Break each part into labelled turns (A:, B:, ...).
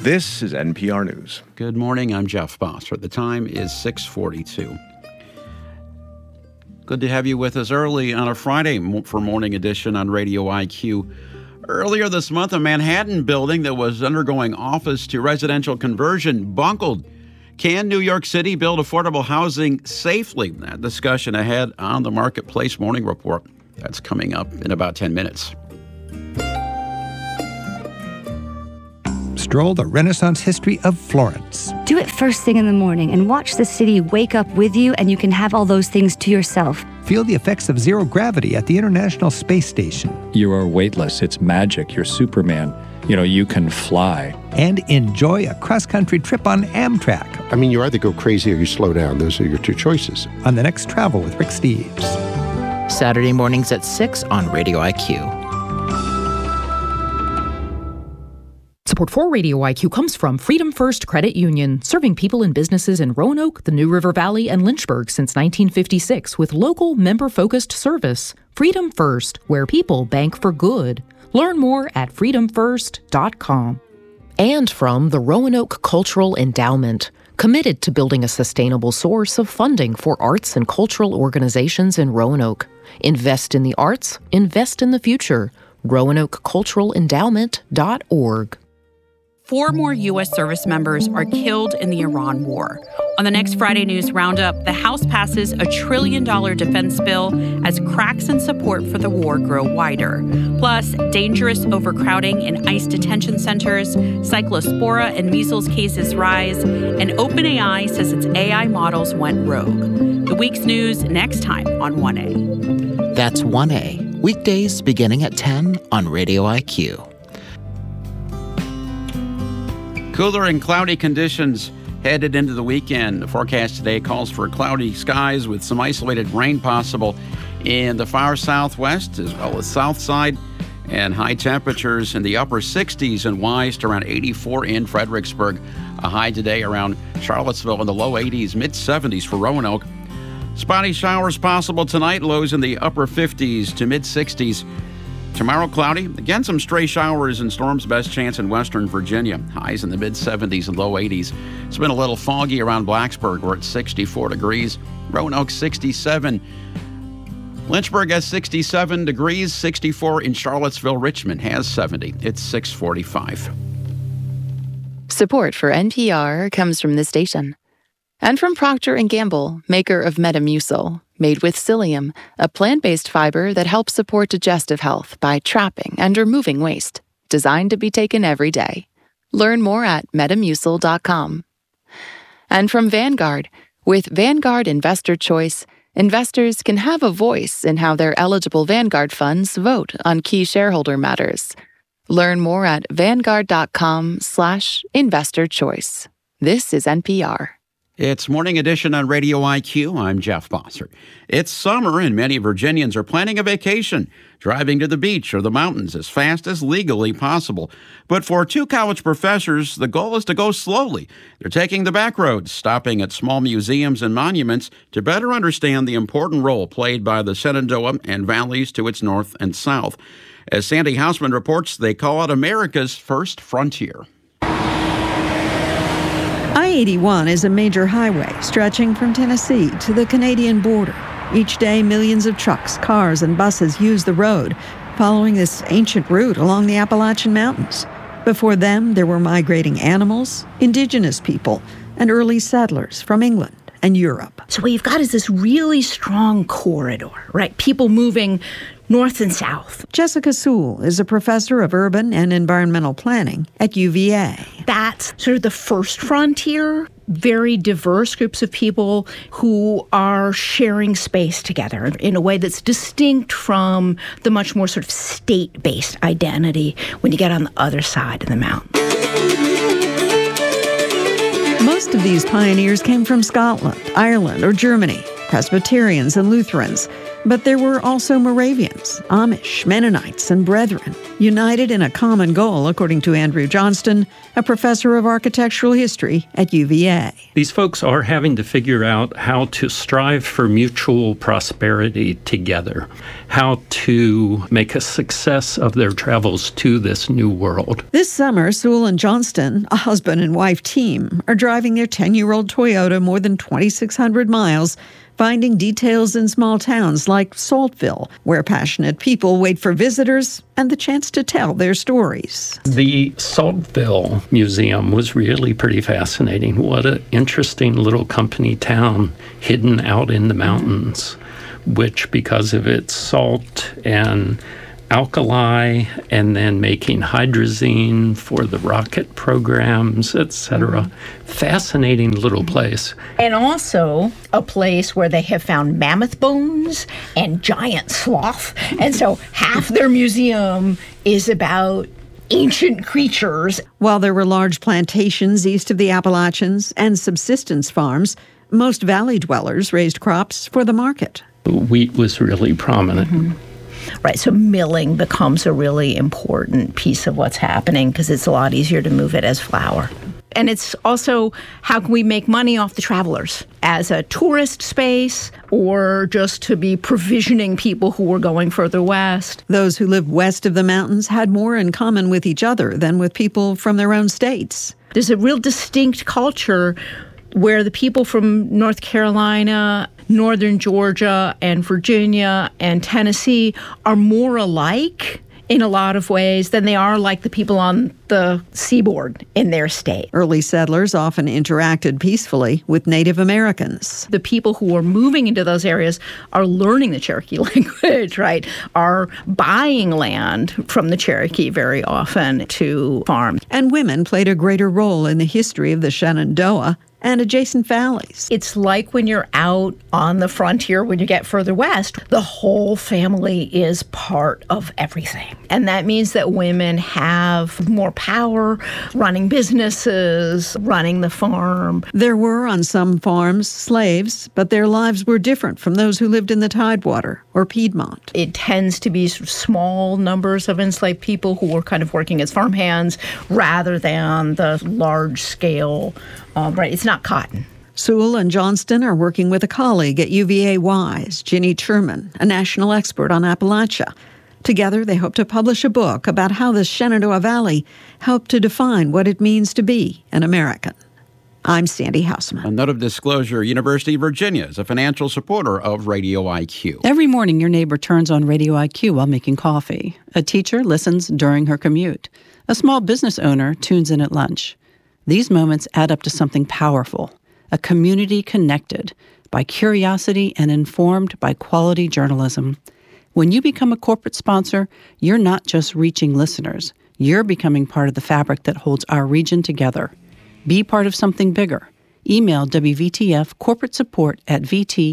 A: This is NPR News.
B: Good morning, I'm Jeff Bosser. The time is 6:42. Good to have you with us early on a Friday for Morning Edition on Radio IQ. Earlier this month, a Manhattan building that was undergoing office to residential conversion bungled. Can New York City build affordable housing safely? That discussion ahead on the Marketplace Morning Report. That's coming up in about 10 minutes.
C: Stroll the Renaissance history of Florence.
D: Do it first thing in the morning and watch the city wake up with you, and you can have all those things to yourself.
C: Feel the effects of zero gravity at the International Space Station.
E: You are weightless. It's magic. You're Superman. You can fly.
C: And enjoy a cross-country trip on Amtrak.
F: I mean, you either go crazy or you slow down. Those are your two choices.
C: On the next Travel with Rick Steves.
G: Saturday mornings at 6 on Radio IQ.
H: Support for Radio IQ comes from Freedom First Credit Union, serving people and businesses in Roanoke, the New River Valley, and Lynchburg since 1956 with local, member-focused service. Freedom First, where people bank for good. Learn more at freedomfirst.com.
I: And from the Roanoke Cultural Endowment, committed to building a sustainable source of funding for arts and cultural organizations in Roanoke. Invest in the arts, invest in the future. RoanokeCulturalEndowment.org.
J: 4 more U.S. service members are killed in the Iran war. On the next Friday News Roundup, the House passes a $1 trillion defense bill as cracks in support for the war grow wider. Plus, dangerous overcrowding in ICE detention centers, cyclospora and measles cases rise, and OpenAI says its AI models went rogue. The week's news next time on 1A.
G: That's 1A, weekdays beginning at 10 on Radio IQ.
B: Cooler and cloudy conditions headed into the weekend. The forecast today calls for cloudy skies with some isolated rain possible in the far southwest as well as south side, and high temperatures in the upper 60s in Wise to around 84 in Fredericksburg. A high today around Charlottesville in the low 80s, mid 70s for Roanoke. Spotty showers possible tonight, lows in the upper 50s to mid 60s. Tomorrow, cloudy. Again, some stray showers and storms, best chance in western Virginia. Highs in the mid-70s and low 80s. It's been a little foggy around Blacksburg. We're at 64 degrees. Roanoke, 67. Lynchburg has 67 degrees. 64 in Charlottesville. Richmond has 70. It's 6:45.
I: Support for NPR comes from this station. And from Procter & Gamble, maker of Metamucil, made with psyllium, a plant-based fiber that helps support digestive health by trapping and removing waste, designed to be taken every day. Learn more at metamucil.com. And from Vanguard, with Vanguard Investor Choice, investors can have a voice in how their eligible Vanguard funds vote on key shareholder matters. Learn more at vanguard.com/investorchoice. This is NPR.
B: It's Morning Edition on Radio IQ. I'm Jeff Bosser. It's summer and many Virginians are planning a vacation, driving to the beach or the mountains as fast as legally possible. But for 2 college professors, the goal is to go slowly. They're taking the back roads, stopping at small museums and monuments to better understand the important role played by the Shenandoah and valleys to its north and south. As Sandy Hausman reports, they call it America's first frontier.
K: I-81 is a major highway stretching from Tennessee to the Canadian border. Each day, millions of trucks, cars, and buses use the road, following this ancient route along the Appalachian Mountains. Before them, there were migrating animals, indigenous people, and early settlers from England and Europe.
L: So what you've got is this really strong corridor, right? People moving north and south.
K: Jessica Sewell is a professor of urban and environmental planning at UVA.
L: That's sort of the first frontier. Very diverse groups of people who are sharing space together in a way that's distinct from the much more sort of state-based identity when you get on the other side of the mountain.
K: Most of these pioneers came from Scotland, Ireland, or Germany, Presbyterians and Lutherans. But there were also Moravians, Amish, Mennonites, and Brethren, united in a common goal, according to Andrew Johnston, a professor of architectural history at UVA.
M: These folks are having to figure out how to strive for mutual prosperity together, how to make a success of their travels to this new world.
K: This summer, Sewell and Johnston, a husband and wife team, are driving their 10-year-old Toyota more than 2,600 miles, finding details in small towns like Saltville, where passionate people wait for visitors and the chance to tell their stories.
M: The Saltville Museum was really pretty fascinating. What an interesting little company town hidden out in the mountains, which, because of its salt and alkali, and then making hydrazine for the rocket programs, etc. Fascinating little place.
L: And also a place where they have found mammoth bones and giant sloth. And so half their museum is about ancient creatures.
K: While there were large plantations east of the Appalachians and subsistence farms, most valley dwellers raised crops for the market.
M: Wheat was really prominent.
L: Right, so milling becomes a really important piece of what's happening because it's a lot easier to move it as flour. And it's also, how can we make money off the travelers as a tourist space or just to be provisioning people who were going further west?
K: Those who lived west of the mountains had more in common with each other than with people from their own states.
L: There's a real distinct culture where the people from North Carolina, northern Georgia, and Virginia, and Tennessee are more alike in a lot of ways than they are like the people on the seaboard in their state.
K: Early settlers often interacted peacefully with Native Americans.
L: The people who are moving into those areas are learning the Cherokee language, right? Are buying land from the Cherokee very often to farm.
K: And women played a greater role in the history of the Shenandoah and adjacent valleys.
L: It's like when you're out on the frontier, when you get further west, the whole family is part of everything. And that means that women have more power running businesses, running the farm.
K: There were, on some farms, slaves, but their lives were different from those who lived in the Tidewater or Piedmont.
L: It tends to be sort of small numbers of enslaved people who were kind of working as farmhands rather than the large-scale, right, it's not cotton.
K: Sewell and Johnston are working with a colleague at UVA-Wise, Ginny Turman, a national expert on Appalachia. Together, they hope to publish a book about how the Shenandoah Valley helped to define what it means to be an American. I'm Sandy Hausman.
B: A note of disclosure, University of Virginia is a financial supporter of Radio IQ.
N: Every morning, your neighbor turns on Radio IQ while making coffee. A teacher listens during her commute. A small business owner tunes in at lunch. These moments add up to something powerful, a community connected by curiosity and informed by quality journalism. When you become a corporate sponsor, you're not just reaching listeners. You're becoming part of the fabric that holds our region together. Be part of something bigger. Email WVTF corporate support at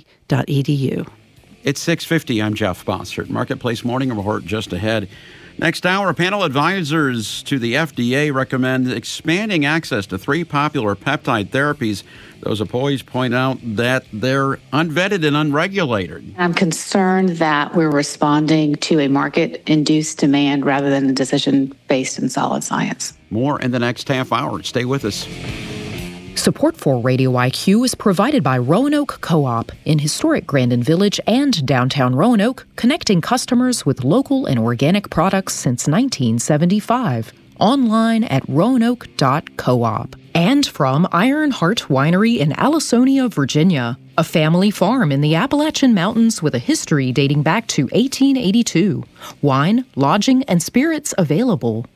N: vt.edu.
B: It's 6:50. I'm Jeff Bossert. Marketplace Morning Report just ahead. Next hour, panel advisors to the FDA recommend expanding access to 3 popular peptide therapies. Those opposed point out that they're unvetted and unregulated.
O: I'm concerned that we're responding to a market-induced demand rather than a decision based in solid science.
B: More in the next half hour. Stay with us.
H: Support for Radio IQ is provided by Roanoke Co-op in historic Grandin Village and downtown Roanoke, connecting customers with local and organic products since 1975. Online at roanoke.coop. And from Ironheart Winery in Allisonia, Virginia, a family farm in the Appalachian Mountains with a history dating back to 1882. Wine, lodging, and spirits available.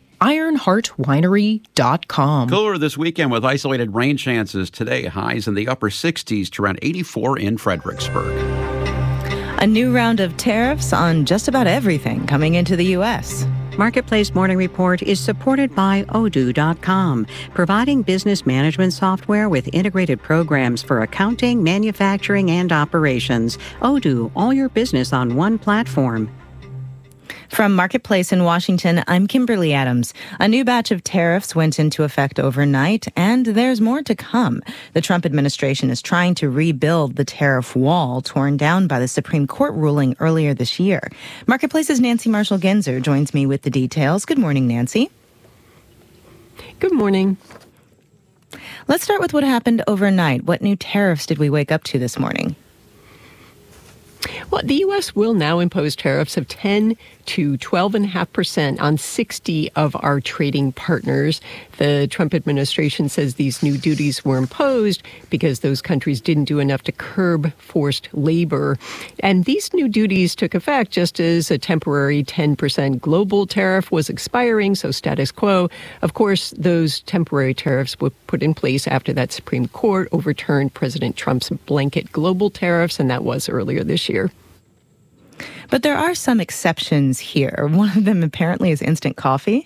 H: IronheartWinery.com.
B: Cooler this weekend with isolated rain chances today. Highs in the upper 60s to around 84 in Fredericksburg.
P: A new round of tariffs on just about everything coming into the U.S.
Q: Marketplace Morning Report is supported by Odoo.com, providing business management software with integrated programs for accounting, manufacturing, and operations. Odoo, all your business on one platform.
P: From Marketplace in Washington, I'm Kimberly Adams. A new batch of tariffs went into effect overnight, and there's more to come. The Trump administration is trying to rebuild the tariff wall torn down by the Supreme Court ruling earlier this year. Marketplace's Nancy Marshall-Genzer joins me with the details. Good morning, Nancy.
R: Good morning.
P: Let's start with what happened overnight. What new tariffs did we wake up to this morning?
R: Well, the U.S. will now impose tariffs of 10 to 12.5% on 60 of our trading partners. The Trump administration says these new duties were imposed because those countries didn't do enough to curb forced labor. And these new duties took effect just as a temporary 10% global tariff was expiring, so status quo. Of course, those temporary tariffs were put in place after that Supreme Court overturned President Trump's blanket global tariffs, and that was earlier this year.
P: But there are some exceptions here. One of them apparently is instant coffee.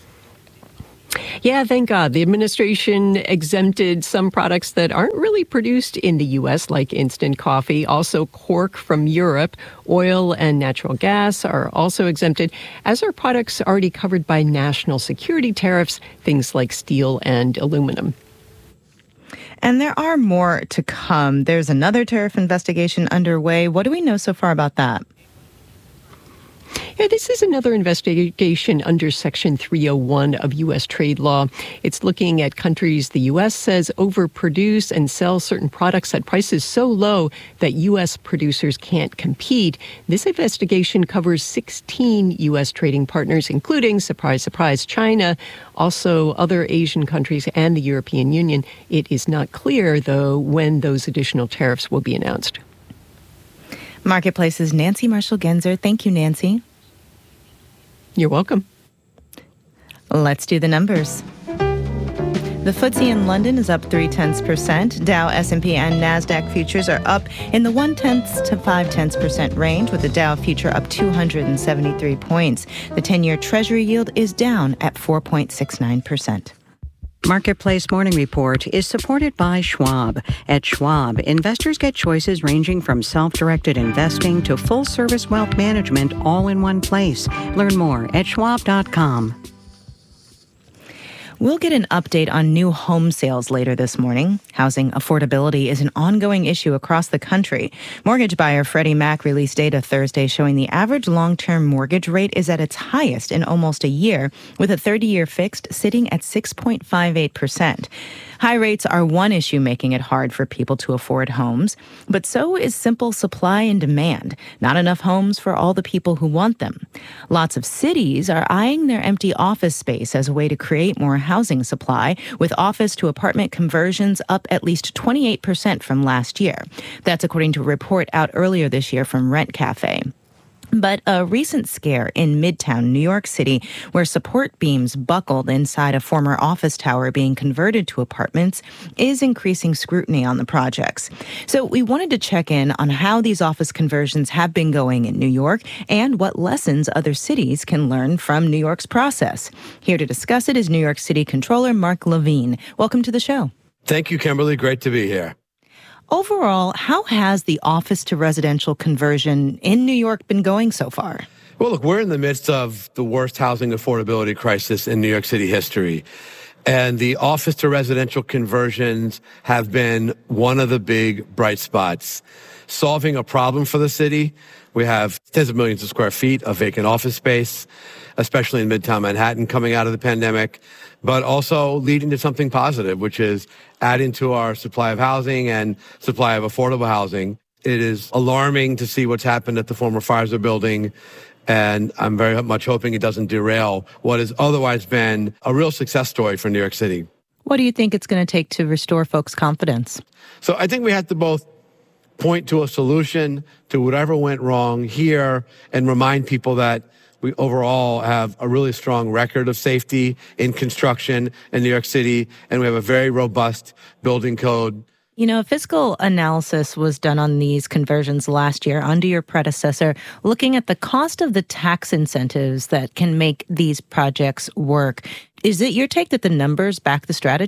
R: Yeah, thank God. The administration exempted some products that aren't really produced in the U.S., like instant coffee. Also, cork from Europe, oil and natural gas are also exempted, as are products already covered by national security tariffs, things like steel and aluminum.
P: And there are more to come. There's another tariff investigation underway. What do we know so far about that?
R: Yeah, this is another investigation under Section 301 of U.S. trade law. It's looking at countries the U.S. says overproduce and sell certain products at prices so low that U.S. producers can't compete. This investigation covers 16 U.S. trading partners, including, surprise, surprise, China, also other Asian countries and the European Union. It is not clear, though, when those additional tariffs will be announced.
P: Marketplace's Nancy Marshall-Genzer. Thank you, Nancy.
R: You're welcome.
P: Let's do the numbers. The FTSE in London is up 0.3%. Dow, S&P, and NASDAQ futures are up in the 0.1 to 0.5% range, with the Dow future up 273 points. The 10-year Treasury yield is down at 4.69%.
Q: Marketplace Morning Report is supported by Schwab. At Schwab, investors get choices ranging from self-directed investing to full-service wealth management all in one place. Learn more at schwab.com.
P: We'll get an update on new home sales later this morning. Housing affordability is an ongoing issue across the country. Mortgage buyer Freddie Mac released data Thursday showing the average long-term mortgage rate is at its highest in almost a year, with a 30-year fixed sitting at 6.58%. High rates are one issue making it hard for people to afford homes, but so is simple supply and demand. Not enough homes for all the people who want them. Lots of cities are eyeing their empty office space as a way to create more housing supply, with office to apartment conversions up at least 28% from last year. That's according to a report out earlier this year from Rent Cafe. But a recent scare in Midtown New York City, where support beams buckled inside a former office tower being converted to apartments, is increasing scrutiny on the projects. So we wanted to check in on how these office conversions have been going in New York and what lessons other cities can learn from New York's process. Here to discuss it is New York City Controller Mark Levine. Welcome to the show.
S: Thank you, Kimberly. Great to be here.
P: Overall, how has the office to residential conversion in New York been going so far?
S: Well, look, we're in the midst of the worst housing affordability crisis in New York City history. And the office to residential conversions have been one of the big bright spots. Solving a problem for the city. We have tens of millions of square feet of vacant office space, especially in Midtown Manhattan coming out of the pandemic, but also leading to something positive, which is adding to our supply of housing and supply of affordable housing. It is alarming to see what's happened at the former Pfizer building, and I'm very much hoping it doesn't derail what has otherwise been a real success story for New York City.
P: What do you think it's going to take to restore folks' confidence?
S: So I think we have to both point to a solution to whatever went wrong here and remind people that we overall have a really strong record of safety in construction in New York City, and we have a very robust building code.
P: You know, a fiscal analysis was done on these conversions last year under your predecessor, looking at the cost of the tax incentives that can make these projects work. Is it your take that the numbers back the strategy?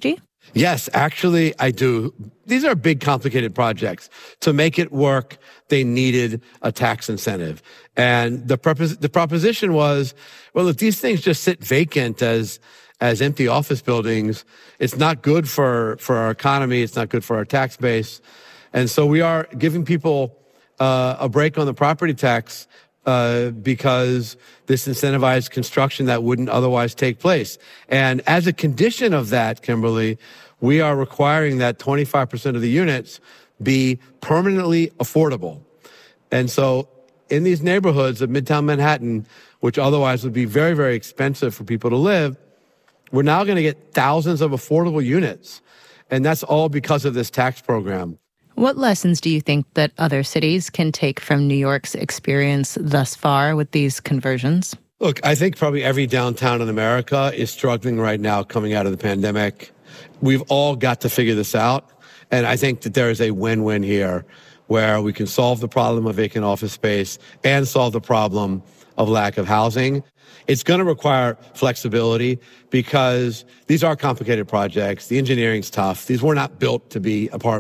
S: Yes, actually, I do. These are big, complicated projects. To make it work, they needed a tax incentive. And the proposition was, well, if these things just sit vacant as empty office buildings, it's not good for our economy. It's not good for our tax base. And so we are giving people a break on the property tax because this incentivized construction that wouldn't otherwise take place. And as a condition of that, Kimberly, we are requiring that 25% of the units be permanently affordable. And so in these neighborhoods of Midtown Manhattan, which otherwise would be very, very expensive for people to live, we're now going to get thousands of affordable units. And that's all because of this tax program.
P: What lessons do you think that other cities can take from New York's experience thus far with these conversions?
S: Look, I think probably every downtown in America is struggling right now coming out of the pandemic. We've all got to figure this out. And I think that there is a win-win here where we can solve the problem of vacant office space and solve the problem of lack of housing. It's going to require flexibility because these are complicated projects. The engineering's tough. These were not built to be apartment